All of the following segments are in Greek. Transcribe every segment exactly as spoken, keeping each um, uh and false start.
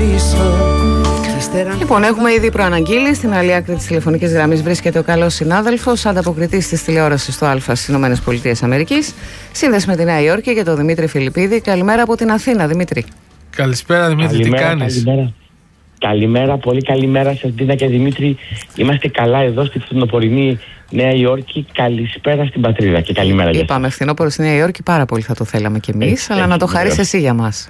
Λοιπόν, έχουμε ήδη προαναγγείλει. Στην άλλη άκρη της τηλεφωνικής γραμμής βρίσκεται ο καλός συνάδελφος, ανταποκριτής της τηλεόρασης στο Α στις ΗΠΑ. Σύνδεση με τη Νέα Υόρκη και τον Δημήτρη Φιλιππίδη. Καλημέρα από την Αθήνα, Δημήτρη. Καλησπέρα, Δημήτρη, καλημέρα, τι κάνεις? Καλημέρα. Καλημέρα, πολύ καλημέρα σας, Ντίνα και Δημήτρη. Είμαστε καλά εδώ στη φθινοπορεινή Νέα Υόρκη. Καλησπέρα στην πατρίδα και καλημέρα. Είπαμε φθινόπωρο στη Νέα Υόρκη, πάρα πολύ θα το θέλαμε κι εμείς, αλλά να το χαρίσεις εσύ για μας.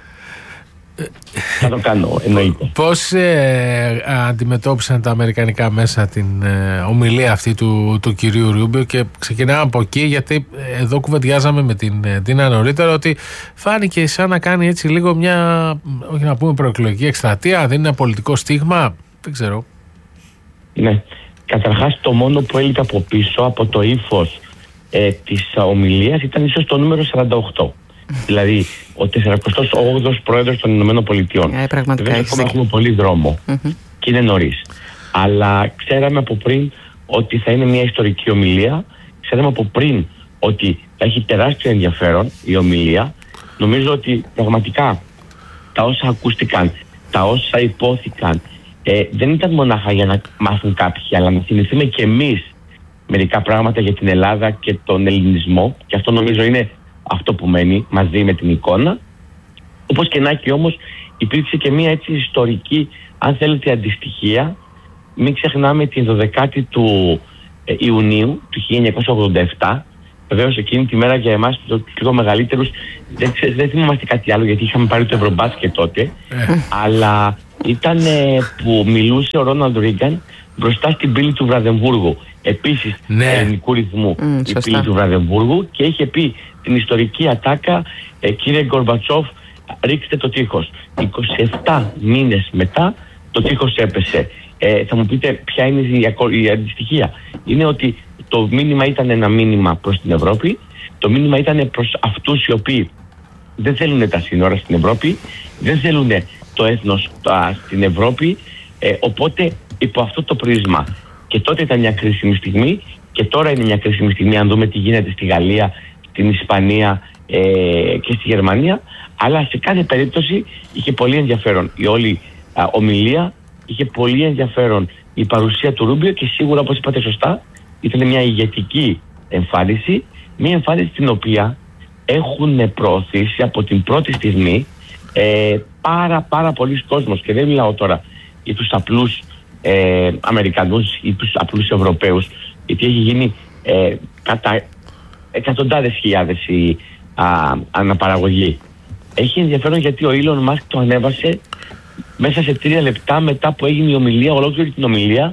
Θα το κάνω, εννοείται. Πώς ε, αντιμετώπισαν τα αμερικανικά μέσα την ε, ομιλία αυτή του, του κυρίου Ρούμπιο, και ξεκινάμε από εκεί, γιατί εδώ κουβεντιάζαμε με την Τίνα νωρίτερα ότι φάνηκε σαν να κάνει έτσι λίγο μια, όχι να πούμε προεκλογική εκστρατεία, δεν είναι ένα πολιτικό στίγμα, δεν ξέρω. Ναι, καταρχάς το μόνο που έλειπε από πίσω από το ύφος ε, της ομιλίας ήταν ίσως το νούμερο σαράντα οκτώ. Δηλαδή, ο τεσσαρακοστός όγδοος πρόεδρος των Ηνωμένων Πολιτειών. Yeah, πραγματικά Βέβαια, ακόμα έχουμε πολύ δρόμο mm-hmm. και είναι νωρίς. Αλλά ξέραμε από πριν ότι θα είναι μια ιστορική ομιλία. Ξέραμε από πριν ότι θα έχει τεράστιο ενδιαφέρον η ομιλία. Νομίζω ότι πραγματικά τα όσα ακούστηκαν, τα όσα υπόθηκαν, ε, δεν ήταν μονάχα για να μάθουν κάποιοι, αλλά να θυμηθούμε και εμείς μερικά πράγματα για την Ελλάδα και τον ελληνισμό. Και αυτό νομίζω είναι αυτό που μένει μαζί με την εικόνα. Όπως και να έχει όμως, υπήρξε και μια έτσι ιστορική, αν θέλετε, αντιστοιχεία. Μην ξεχνάμε την δωδεκάτη του ε, Ιουνίου του χίλια εννιακόσια ογδόντα επτά. Βεβαίως εκείνη τη μέρα για εμάς, τους λίγο μεγαλύτερους, δεν, δεν θυμόμαστε κάτι άλλο, γιατί είχαμε πάρει το Ευρωμπάσκετ τότε. Ε. Αλλά ήταν ε, που μιλούσε ο Ρόναλντ Ρίγκαν μπροστά στην πύλη του Βραδεμβούργου. Επίσης, ναι. ελληνικού ρυθμού, mm, η πύλη του Βραδεμβούργου, και είχε πει την ιστορική ατάκα, ε, κύριε Γκορμπατσόφ, ρίξτε το τείχος. είκοσι επτά μήνες μετά το τείχος έπεσε. Ε, θα μου πείτε ποια είναι η, η αντιστοιχεία. Είναι ότι το μήνυμα ήταν ένα μήνυμα προς την Ευρώπη, το μήνυμα ήταν προς αυτούς οι οποίοι δεν θέλουν τα σύνορα στην Ευρώπη, δεν θέλουν το έθνος τα, στην Ευρώπη, ε, οπότε υπό αυτό το πρίσμα. Και τότε ήταν μια κρίσιμη στιγμή και τώρα είναι μια κρίσιμη στιγμή, αν δούμε τι γίνεται στη Γαλλία, στην Ισπανία ε, και στη Γερμανία. Αλλά σε κάθε περίπτωση είχε πολύ ενδιαφέρον η όλη α, ομιλία, είχε πολύ ενδιαφέρον η παρουσία του Ρούμπιο, και σίγουρα, όπως είπατε σωστά, ήταν μια ηγετική εμφάνιση, μια εμφάνιση την οποία έχουν προωθήσει από την πρώτη στιγμή ε, πάρα πάρα πολλοί κόσμος, και δεν μιλάω τώρα για τους απλούς ε, Αμερικανούς ή τους απλούς Ευρωπαίους, γιατί έχει γίνει ε, κατά εκατοντάδες χιλιάδες η α, αναπαραγωγή. Έχει ενδιαφέρον γιατί ο Ήλον Μάσκ το ανέβασε μέσα σε τρία λεπτά μετά που έγινε η ομιλία, ολόκληρη την ομιλία,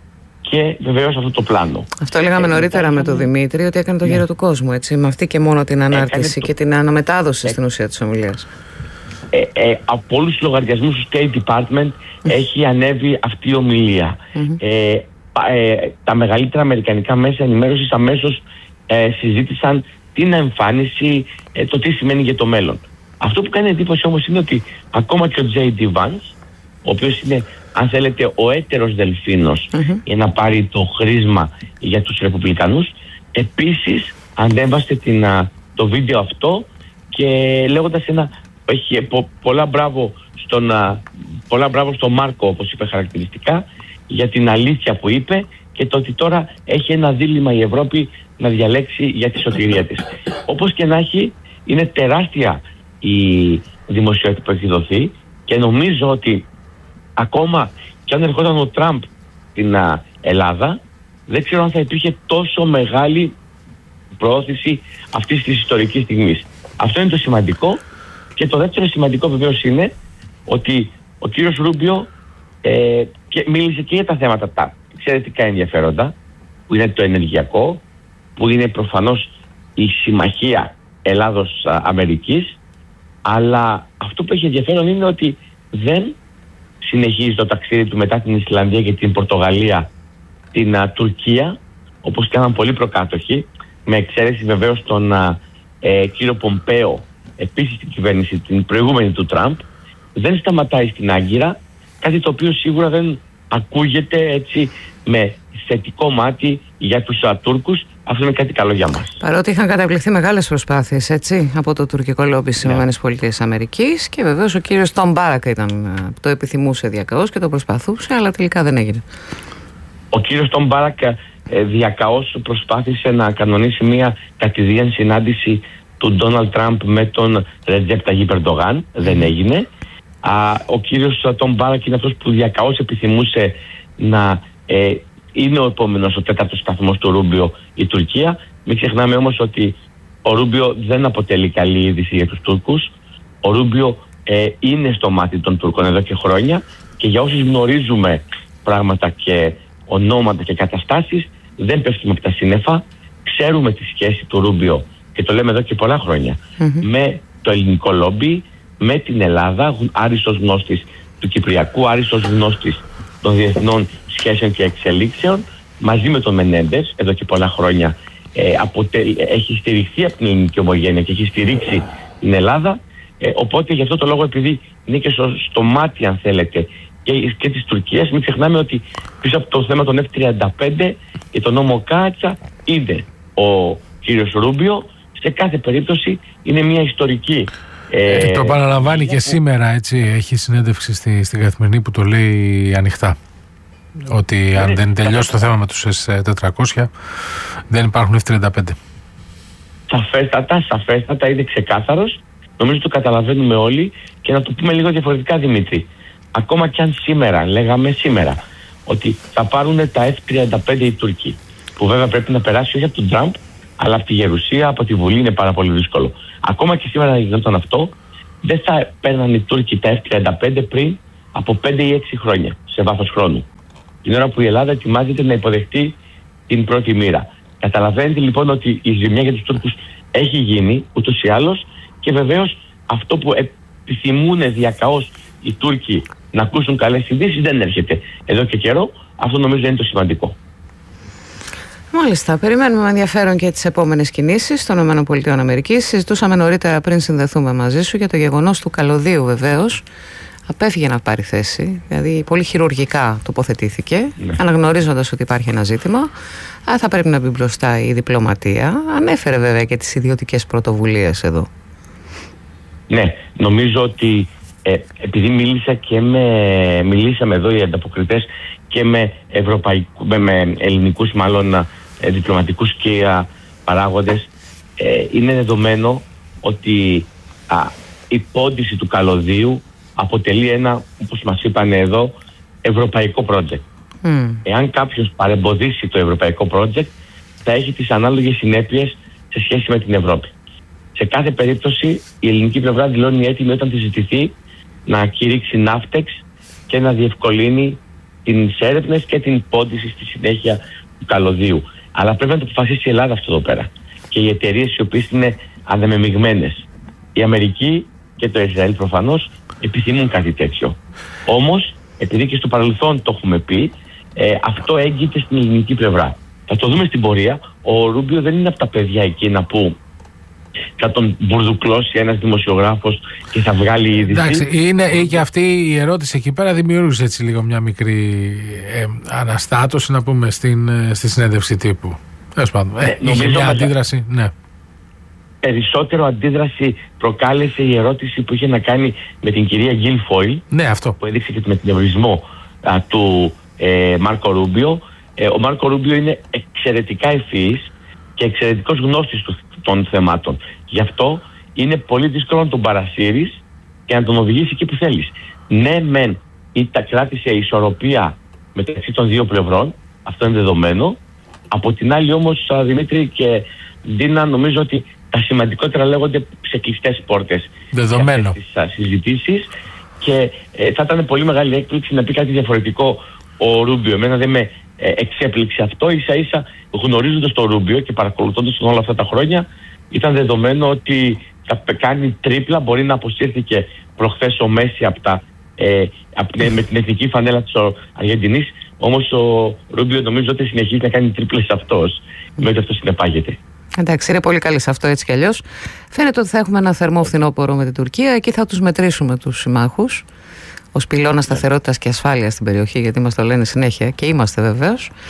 και βεβαίως αυτό το πλάνο. Αυτό λέγαμε ε, νωρίτερα με τον Δημήτρη, ότι έκανε το γύρο ναι. του κόσμου, έτσι, με αυτή και μόνο την ανάρτηση το... και την αναμετάδοση ε... στην ουσία της ομιλίας. Ε, ε, από όλους τους λογαριασμούς του State Department έχει ανέβει αυτή η ομιλία. Mm-hmm. Ε, ε, τα μεγαλύτερα αμερικανικά μέσα ενημέρωσης αμέσως ε, συζήτησαν την εμφάνιση, ε, το τι σημαίνει για το μέλλον. Αυτό που κάνει εντύπωση όμως είναι ότι ακόμα και ο τζέι ντι Vance, ο οποίος είναι, αν θέλετε, ο έτερος δελφίνος mm-hmm. για να πάρει το χρήσμα για τους Ρεπουμπλικανούς, επίσης ανέβασε την, το βίντεο αυτό, και λέγοντας ένα, έχει πο, πολλά, μπράβο στον, πολλά μπράβο στον Μάρκο, όπως είπε χαρακτηριστικά, για την αλήθεια που είπε και το ότι τώρα έχει ένα δίλημμα η Ευρώπη να διαλέξει για τη σωτηρία της. Όπως και να έχει, είναι τεράστια η δημοσιότητα που έχει δοθεί, και νομίζω ότι ακόμα και αν ερχόταν ο Τραμπ στην α, Ελλάδα, δεν ξέρω αν θα υπήρχε τόσο μεγάλη προώθηση αυτής της ιστορικής στιγμής. Αυτό είναι το σημαντικό. Και το δεύτερο σημαντικό βεβαίως είναι ότι ο κύριος Ρούμπιο ε, και μίλησε και για τα θέματα τα εξαιρετικά ενδιαφέροντα, που είναι το ενεργειακό, που είναι προφανώς η συμμαχία Ελλάδος-Αμερικής, αλλά αυτό που έχει ενδιαφέρον είναι ότι δεν συνεχίζει το ταξίδι του μετά την Ισλανδία και την Πορτογαλία στην uh, Τουρκία, όπως κάναν πολλοί προκάτοχοι, με εξαίρεση βεβαίως τον uh, ε, κύριο Πομπέο, επίσης την κυβέρνηση την προηγούμενη του Τραμπ. Δεν σταματάει στην Άγκυρα, κάτι το οποίο σίγουρα δεν ακούγεται έτσι με θετικό μάτι για τους uh, Τούρκους, αυτό είναι κάτι καλό για μας. Παρότι είχαν καταβληθεί μεγάλες προσπάθειες, έτσι, από το τουρκικό λόμπι στις ΗΠΑ και βεβαίως ο κύριος Τον Μπάρακα ήταν, το επιθυμούσε διακαώς και το προσπαθούσε, αλλά τελικά δεν έγινε. Ο κύριος Τον Μπάρακα ε, διακαώς προσπάθησε να κανονίσει μια κατηδίαν συνάντηση του Ντόναλντ Τραμπ με τον Ρετζέπ Ταγίπ Ερντογάν. Δεν έγινε. Α, ο κύριος Τον Μπάρακα είναι αυτός που διακαώς επιθυμούσε να ε, είναι ο επόμενος, ο τέταρτος σταθμός του Ρούμπιο η Τουρκία. Μην ξεχνάμε όμως ότι ο Ρούμπιο δεν αποτελεί καλή είδηση για τους Τούρκους. Ο Ρούμπιο ε, είναι στο μάτι των Τούρκων εδώ και χρόνια και για όσους γνωρίζουμε πράγματα και ονόματα και καταστάσεις, δεν πέφτουμε από τα σύννεφα. Ξέρουμε τη σχέση του Ρούμπιο, και το λέμε εδώ και πολλά χρόνια, mm-hmm. με το ελληνικό λόμπι, με την Ελλάδα, άριστος γνώστης του Κυπριακού, άριστος γνώστης των διεθνών σχέσεων και εξελίξεων, μαζί με τον Μενέντες, εδώ και πολλά χρόνια ε, αποτελ, έχει στηριχθεί από την ελληνική ομογένεια και έχει στηρίξει την Ελλάδα. Ε, οπότε γι' αυτό το λόγο, επειδή είναι και στο, στο μάτι, αν θέλετε, και, και της Τουρκίας, μην ξεχνάμε ότι πίσω από το θέμα των εφ τριάντα πέντε και τον νόμο Κάτσα είναι ο κύριος Ρούμπιο. Σε κάθε περίπτωση είναι μια ιστορική. Ε, ε, το παραλαμβάνει και σήμερα, έτσι, έχει συνέντευξη στη, στην Καθημερινή που το λέει ανοιχτά. Ότι αν δεν τελειώσει το θέμα με τους ες τετρακόσια δεν υπάρχουν εφ τριάντα πέντε. Σαφέστατα, σαφέστατα, είναι ξεκάθαρος. Νομίζω το καταλαβαίνουμε όλοι. Και να το πούμε λίγο διαφορετικά, Δημήτρη. Ακόμα κι αν σήμερα, λέγαμε σήμερα, ότι θα πάρουν τα εφ τριάντα πέντε οι Τούρκοι, που βέβαια πρέπει να περάσει όχι από τον Τραμπ, αλλά από τη Γερουσία, από τη Βουλή, είναι πάρα πολύ δύσκολο. Ακόμα και σήμερα να γινόταν αυτό, δεν θα παίρναν οι Τούρκοι τα εφ τριάντα πέντε πριν από πέντε ή έξι χρόνια, σε βάθος χρόνου. Την ώρα που η Ελλάδα ετοιμάζεται να υποδεχτεί την πρώτη μοίρα. Καταλαβαίνετε λοιπόν ότι η ζημιά για τους Τούρκους έχει γίνει ούτως ή άλλως, και βεβαίως αυτό που επιθυμούν διακαώς οι Τούρκοι να ακούσουν καλές ειδήσεις δεν έρχεται εδώ και καιρό. Αυτό νομίζω είναι το σημαντικό. Μάλιστα. Περιμένουμε με ενδιαφέρον και τις επόμενες κινήσεις των ΗΠΑ. Συζητούσαμε νωρίτερα πριν συνδεθούμε μαζί σου για το γεγονός του καλωδίου, βεβαίως. Απέφυγε να πάρει θέση, δηλαδή πολύ χειρουργικά τοποθετήθηκε, ναι. αναγνωρίζοντας ότι υπάρχει ένα ζήτημα. Α, θα πρέπει να μπει μπροστά η διπλωματία. Ανέφερε βέβαια και τις ιδιωτικές πρωτοβουλίες εδώ. Ναι, νομίζω ότι ε, επειδή μίλησα και με, μιλήσαμε εδώ οι ανταποκριτές και με, ευρωπαϊκού, με, με ελληνικούς μάλλον ε, διπλωματικούς και ε, παράγοντες, ε, είναι δεδομένο ότι α, η πόντιση του καλωδίου αποτελεί ένα, όπως μας είπαν εδώ, ευρωπαϊκό project. Mm. Εάν κάποιος παρεμποδίσει το ευρωπαϊκό project, θα έχει τις ανάλογες συνέπειες σε σχέση με την Ευρώπη. Σε κάθε περίπτωση, η ελληνική πλευρά δηλώνει έτοιμη όταν τη ζητηθεί να κηρύξει ναύτεξ και να διευκολύνει τις έρευνες και την πόντιση στη συνέχεια του καλωδίου. Αλλά πρέπει να το αποφασίσει η Ελλάδα αυτό εδώ πέρα. Και οι εταιρείες οι οποίες είναι ανεμεμειγμένες. Η Αμερική και το Ισραήλ προφανώς επιθυμούν κάτι τέτοιο. Όμως, επειδή και στο παρελθόν το έχουμε πει, ε, αυτό έγκυται στην ελληνική πλευρά. Θα το δούμε στην πορεία. Ο Ρούμπιο δεν είναι από τα παιδιά εκείνα που θα τον μπουρδουκλώσει ένας δημοσιογράφος και θα βγάλει είδηση. Εντάξει, είναι και αυτή η ερώτηση εκεί πέρα δημιούργησε έτσι λίγο μια μικρή ε, αναστάτωση, να πούμε, στην, στη συνέντευξη τύπου. Τέλος πάντων, ε, ε, είχε μια αντίδραση, ναι. Περισσότερο αντίδραση προκάλεσε η ερώτηση που είχε να κάνει με την κυρία Γκίλ Φόιλ, ναι, αυτό. που έδειξε και με τον ευρισμό α, του ε, Μάρκο Ρούμπιο. Ε, ο Μάρκο Ρούμπιο είναι εξαιρετικά ευφυής και εξαιρετικός γνώστης του, των θεμάτων. Γι' αυτό είναι πολύ δύσκολο να τον παρασύρεις και να τον οδηγήσει εκεί που θέλεις. Ναι, μεν, ή τα κράτησε ισορροπία μεταξύ των δύο πλευρών, αυτό είναι δεδομένο. Από την άλλη όμως, Δημήτρη και Ντίνα, νομίζω ότι τα σημαντικότερα λέγονται σε κλειστές πόρτες. Δεδομένο. Για τις συζητήσεις, και ε, θα ήταν πολύ μεγάλη έκπληξη να πει κάτι διαφορετικό ο Ρούμπιο. Εμένα δεν με ε, εξέπληξε αυτό. Ίσα ίσα γνωρίζοντας τον Ρούμπιο και παρακολουθώντας τον όλα αυτά τα χρόνια, ήταν δεδομένο ότι θα κάνει τρίπλα. Μπορεί να αποσύρθηκε προχθές ο Μέση από τα, ε, από, ε, με την εθνική φανέλα της Αργεντινής. Όμως ο Ρούμπιο νομίζω ότι συνεχίζει να κάνει τρίπλες αυτός, με ότι αυτό συνεπάγεται. Εντάξει, είναι πολύ καλή σε αυτό έτσι κι αλλιώς. Φαίνεται ότι θα έχουμε ένα θερμό φθινόπωρο με την Τουρκία. Εκεί θα τους μετρήσουμε τους συμμάχους ως πυλώνα σταθερότητας και ασφάλειας στην περιοχή, γιατί μας το λένε συνέχεια και είμαστε βεβαίως.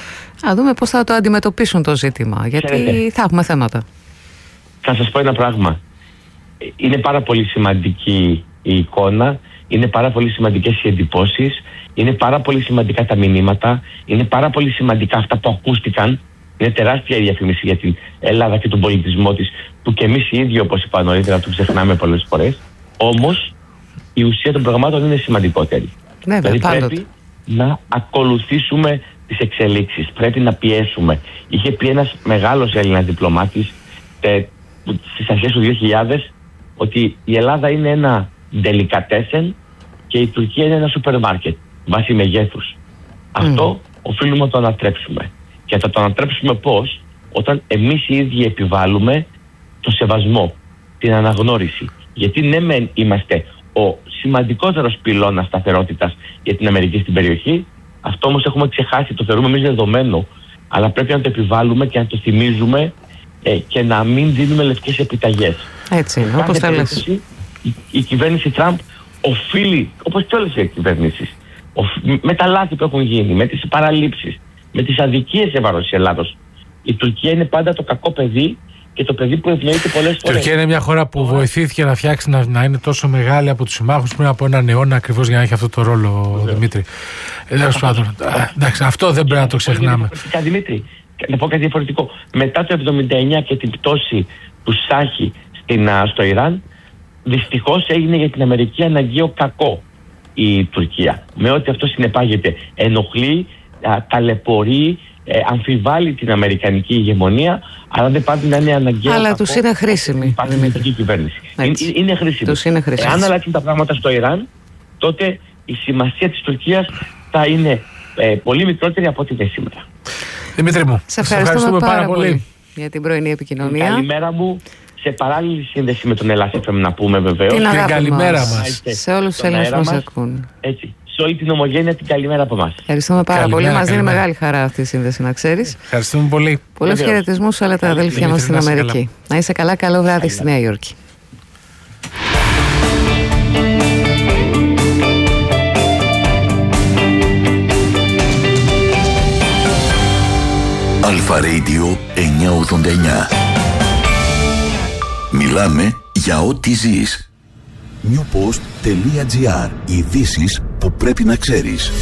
Α δούμε πώς θα το αντιμετωπίσουν το ζήτημα, γιατί Ξέρετε, θα έχουμε θέματα. Θα σας πω ένα πράγμα. Είναι πάρα πολύ σημαντική η εικόνα, είναι πάρα πολύ σημαντικές οι εντυπώσεις, είναι πάρα πολύ σημαντικά τα μηνύματα, είναι πάρα πολύ σημαντικά αυτά που ακούστηκαν. Είναι τεράστια η διαφήμιση για την Ελλάδα και τον πολιτισμό της, που και εμείς οι ίδιοι, όπως είπα νωρίτερα, το ξεχνάμε πολλές φορές. Όμως η ουσία των προγραμμάτων είναι σημαντικότερη. Ναι, δηλαδή πάντοτε. πρέπει να ακολουθήσουμε τις εξελίξεις, πρέπει να πιέσουμε. Είχε πει ένας μεγάλος Έλληνας διπλωμάτης τε, στις αρχές του δύο χιλιάδες ότι η Ελλάδα είναι ένα ντελικατέσεν και η Τουρκία είναι ένα σούπερ μάρκετ βάσει μεγέθους. Mm. Αυτό οφείλουμε να το ανατρέψουμε. Και θα το ανατρέψουμε πώς? Όταν εμείς οι ίδιοι επιβάλλουμε το σεβασμό, την αναγνώριση. Γιατί ναι μεν είμαστε ο σημαντικότερος πυλώνας σταθερότητας για την Αμερική στην περιοχή, αυτό όμως έχουμε ξεχάσει, το θεωρούμε εμείς δεδομένο, αλλά πρέπει να το επιβάλλουμε και να το θυμίζουμε ε, και να μην δίνουμε λευκές επιταγές. Έτσι είναι, όπως τα λες. Η, η κυβέρνηση Τραμπ οφείλει, όπως και όλες οι κυβερνήσεις, με τα λάθη που έχουν γίνει, με τις παραλήψεις, με τις αδικίες σε βάρος της Ελλάδος. Η Τουρκία είναι πάντα το κακό παιδί και το παιδί που ευνοείται πολλές φορές. Η Τουρκία είναι μια χώρα που βοηθήθηκε να φτιάξει να, να είναι τόσο μεγάλη από τους συμμάχους πριν από έναν αιώνα, ακριβώς για να έχει αυτό το ρόλο, Βεβαίως. Δημήτρη. Εντάξει, αυτό δεν πρέπει να το ξεχνάμε. Δημήτρη, να πω κάτι διαφορετικό. Μετά το εβδομήντα εννιά και την πτώση του Σάχη στην, στο Ιράν, δυστυχώς έγινε για την Αμερική αναγκαίο κακό η Τουρκία. Με ό,τι αυτό συνεπάγεται. Ενοχλεί, ταλαιπωρεί, ε, αμφιβάλλει την αμερικανική ηγεμονία, αλλά δεν πάντα να είναι αναγκαίο. Αλλά τους είναι χρήσιμη. Υπάρχει κυβέρνηση. Είναι, είναι χρήσιμη. Τους είναι χρήσιμη. Εάν αλλάξουν τα πράγματα στο Ιράν, τότε η σημασία της Τουρκίας θα είναι ε, πολύ μικρότερη από ό,τι είναι σήμερα. Δημήτρη μου, σε ευχαριστούμε, ευχαριστούμε πάρα, πάρα πολύ. πολύ για την πρωινή επικοινωνία. Καλημέρα μου. Σε παράλληλη σύνδεση με τον Ελλάς εφ εμ να πούμε βεβαίως. Την αγάπη καλημέρα μας. μας. Σε όλους τους Έλληνες που μας ακούν. Έτσι. Σε όλη την ομογένεια την καλημέρα από εμάς. Ευχαριστούμε πάρα καλημέρα, πολύ. Μας δίνει μεγάλη χαρά αυτή η σύνδεση, να ξέρεις. Ευχαριστούμε πολύ. Πολλούς χαιρετισμούς σε όλα τα αδέλφια μας στην Αμερική. Καλά. Να είσαι καλά, καλό βράδυ στη Νέα Υόρκη. Αλφα Radio εννιακόσια ογδόντα εννιά. Μιλάμε για ό,τι ζεις. newpost.gr. Ειδήσεις που πρέπει να ξέρεις.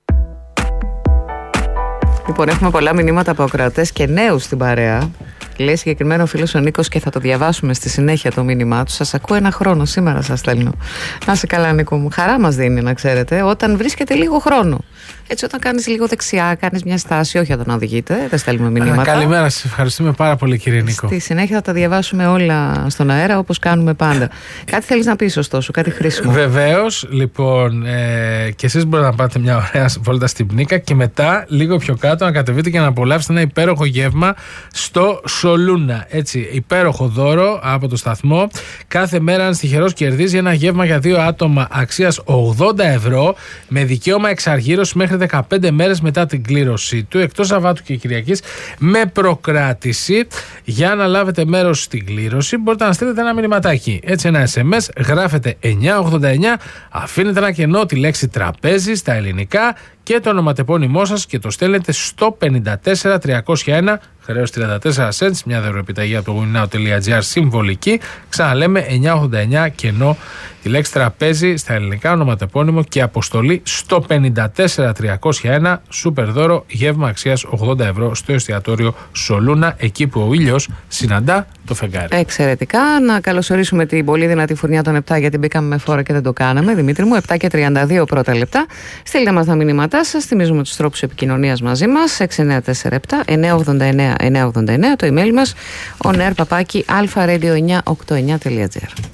Λοιπόν, έχουμε πολλά μηνύματα από ακροατές και νέους στην παρέα. Λέει συγκεκριμένο ο φίλος ο Νίκος και θα το διαβάσουμε στη συνέχεια το μήνυμά του. Σας ακούω ένα χρόνο, σήμερα σας στέλνω. Να είσαι καλά, Νίκο μου. Χαρά μας δίνει, να ξέρετε, όταν βρίσκεται λίγο χρόνο. Έτσι, όταν κάνεις λίγο δεξιά, κάνεις μια στάση, όχι όταν οδηγείτε, δεν στέλνουμε μηνύματα. Καλημέρα, σας ευχαριστούμε πάρα πολύ, κύριε Νίκο. Στη συνέχεια θα τα διαβάσουμε όλα στον αέρα, όπως κάνουμε πάντα. Κάτι θέλεις να πεις, ωστόσο, κάτι χρήσιμο? Βεβαίως, λοιπόν, ε, και εσείς μπορείτε να πάτε μια ωραία βόλτα στην Πνίκα και μετά, λίγο πιο κάτω, να κατεβείτε και να απολαύσετε ένα υπέροχο γεύμα στο Σολούνα. Έτσι, υπέροχο δώρο από το σταθμό. Κάθε μέρα ένας τυχερός κερδίζει ένα γεύμα για δύο άτομα αξίας ογδόντα ευρώ με δικαίωμα εξαργύρωση μέχρι δεκαπέντε μέρες μετά την κλήρωσή του, εκτός Σαββάτου και Κυριακής, με προκράτηση. Για να λάβετε μέρος στην κλήρωση μπορείτε να στείλετε ένα μηνυματάκι. Έτσι, ένα ες εμ ες, γράφετε εννιακόσια ογδόντα εννιά, αφήνετε ένα κενό, τη λέξη τραπέζι στα ελληνικά και το ονοματεπώνυμό σας και το στέλνετε στο πενήντα τέσσερα τριακόσια ένα, χρέος τριάντα τέσσερα cents, μια δευτεροεπιταγή από το winnow.gr συμβολική. Ξαναλέμε εννιακόσια ογδόντα εννιά, κενό, τη λέξη τραπέζι στα ελληνικά, ονοματεπώνυμο και αποστολή στο πενήντα τέσσερα τριακόσια ένα, σούπερ δώρο, γεύμα αξίας ογδόντα ευρώ στο εστιατόριο Σολούνα, εκεί που ο ήλιος συναντά το φεγγάρι. Εξαιρετικά. Να καλωσορίσουμε την πολύ δυνατή φουρνιά των επτά, γιατί μπήκαμε με φόρα και δεν το κάναμε. Δημήτρη μου, επτά και τριάντα δύο πρώτα λεπτά. Στείλτε μας τα μηνύματά σας. Θυμίζουμε τους τρόπους επικοινωνίας μαζί μας. έξι εννιά τέσσερα επτά εννιακόσια ογδόντα εννιά εννιακόσια ογδόντα εννιά. Το email μας onair παπάκι αλφα radio εννιακόσια ογδόντα εννιά τελεία τζι άρ.